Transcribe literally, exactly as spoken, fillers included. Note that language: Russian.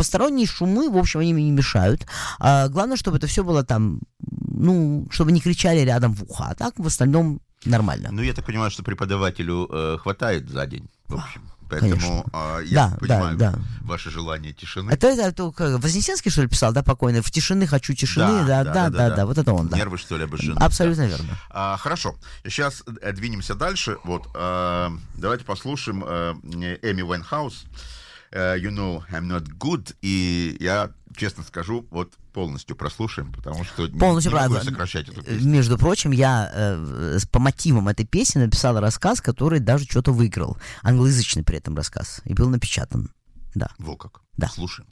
посторонние шумы, в общем, они мне не мешают. А, главное, чтобы это все было там, ну, чтобы не кричали рядом в ухо. А так, в остальном, нормально. Ну, я так понимаю, что преподавателю э, хватает за день, в общем. Поэтому а, я да, понимаю да, да. ваше желание тишины. Это, это, это как, Вознесенский, что ли, писал, да, покойный? В тишины хочу тишины, да, да, да, да, да, да, да. Вот это он, да. Нервы, что ли, обожжены. Абсолютно да. верно. А, хорошо, сейчас двинемся дальше. Вот, а, давайте послушаем а, Эми Уайнхаус. You know I'm not good. И я, честно скажу, вот полностью прослушаем, потому что полностью не, не могу правда. сокращать эту песню. Между прочим, я э, по мотивам этой песни написал рассказ, который даже что-то выиграл. Англоязычный при этом рассказ. И был напечатан. Да. Во как. Да. Слушаем.